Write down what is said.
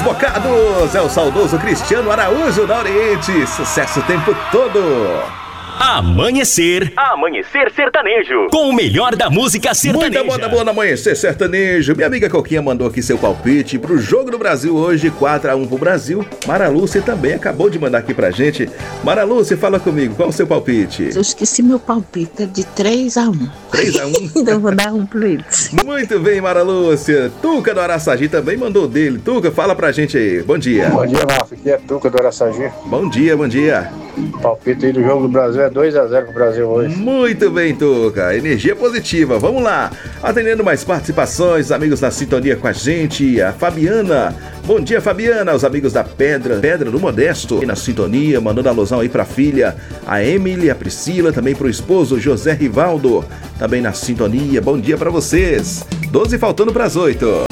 Bocados, é o saudoso Cristiano Araújo da Oriente. Sucesso o tempo todo. Amanhecer Sertanejo, com o melhor da música sertaneja. Muita moda boa no Amanhecer Sertanejo. Minha amiga Coquinha mandou aqui seu palpite pro jogo do Brasil hoje, 4-1 pro Brasil. Mara Lúcia também acabou de mandar aqui pra gente. Mara Lúcia, fala comigo, qual o seu palpite? Eu esqueci meu palpite, é de 3-1. 3-1? Então eu vou dar um pro eles. Muito bem, Mara Lúcia. Tuca do Araçagi também mandou dele. Tuca, fala pra gente aí. Bom dia. Bom dia, Rafa. Aqui é Tuca do Araçagi. Bom dia, bom dia. Palpite aí do jogo do Brasil é 2-0 pro Brasil hoje. Muito bem, Tuca. Energia positiva. Vamos lá. Atendendo mais participações, amigos na sintonia com a gente. A Fabiana. Bom dia, Fabiana. Os amigos da Pedra do Modesto. E na sintonia, mandando alusão aí pra filha, a Emily, a Priscila, também pro esposo José Rivaldo. Também na sintonia. Bom dia pra vocês. 12 faltando pras 8.